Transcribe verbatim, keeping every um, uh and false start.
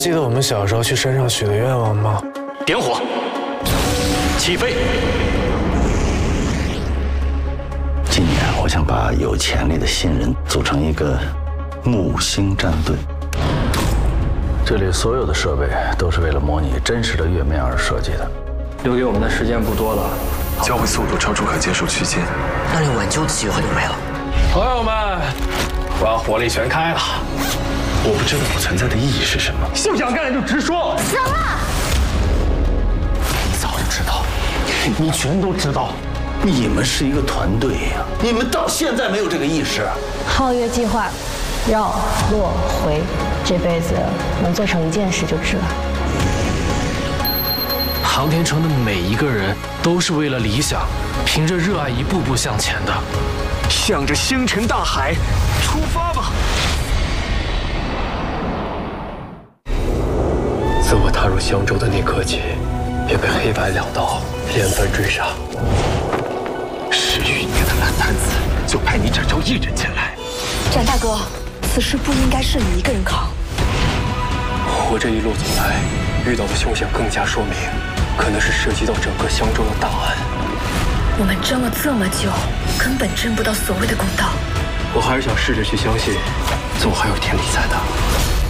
记得我们小时候去山上许的愿望吗？ 点火，起飞。 今年我想把有潜力的新人组成一个木星战队。这里所有的设备都是为了模拟真实的月面而设计的。 留给我们的时间不多了， 交会速度超出可接受区间， 那连挽救的机会都没了。 朋友们，我要火力全开了。 我不知道我存在的意义是什么。 不想干就直说。 行了， 你早就知道，你全都知道。 你们是一个团队呀，你们到现在没有这个意识。 皓月计划，绕落回，这辈子能做成一件事就值了。 航天城的每一个人都是为了理想，凭着热爱一步步向前的。 向着星辰大海出发吧！ 自我踏入香洲的那刻起，便被黑白两道连番追杀。 十余年的烂摊子，就派你展昭一人前来。 展大哥，此事不应该是你一个人扛。 我这一路走来，遇到的凶险更加说明，可能是涉及到整个香洲的大案。 我们争了这么久，根本争不到所谓的公道。 我还是想试着去相信，总还有天理在的。